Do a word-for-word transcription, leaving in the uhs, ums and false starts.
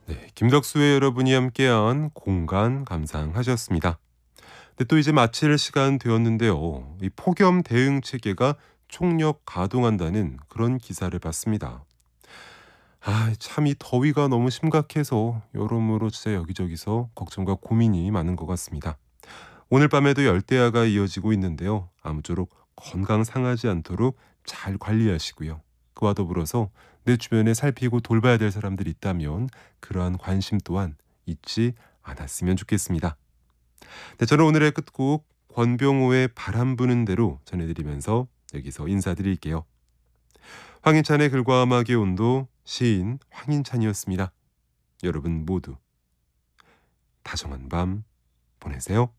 네, 김덕수의 여러분이 함께한 공간 감상하셨습니다. 근데 또 이제 마칠 시간 되었는데요. 이 폭염 대응 체계가 총력 가동한다는 그런 기사를 봤습니다. 아, 참 이 더위가 너무 심각해서 여러모로 진짜 여기저기서 걱정과 고민이 많은 것 같습니다. 오늘 밤에도 열대야가 이어지고 있는데요. 아무쪼록 건강 상하지 않도록 잘 관리하시고요. 그와 더불어서 내 주변에 살피고 돌봐야 될 사람들이 있다면 그러한 관심 또한 잊지 않았으면 좋겠습니다. 네, 저는 오늘의 끝곡 권병호의 바람 부는 대로 전해드리면서 여기서 인사드릴게요. 황인찬의 글과 음악의 온도 시인 황인찬이었습니다. 여러분 모두 다정한 밤 보내세요.